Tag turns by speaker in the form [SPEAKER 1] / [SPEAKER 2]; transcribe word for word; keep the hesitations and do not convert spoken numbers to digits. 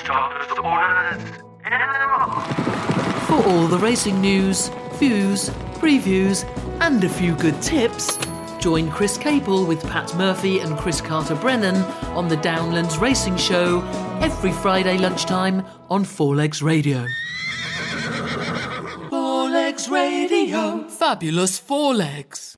[SPEAKER 1] Stop orders
[SPEAKER 2] For all the racing news, views, previews, and a few good tips, join Chris Capel with Pat Murphy and Chris Carter-Brennan on the Downlands Racing Show every Friday lunchtime on Four Legs Radio. Four Legs Radio. Fabulous Four Legs.